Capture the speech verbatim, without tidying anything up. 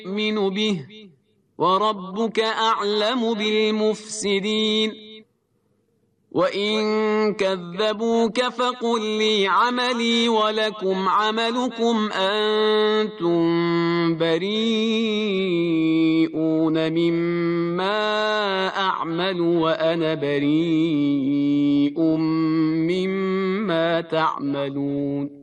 يؤمن به وربك أعلم بالمفسدين وإن كذبوك فقل لي عملي ولكم عملكم أنتم بريئون مما أعمل وأنا بريء مما تعملون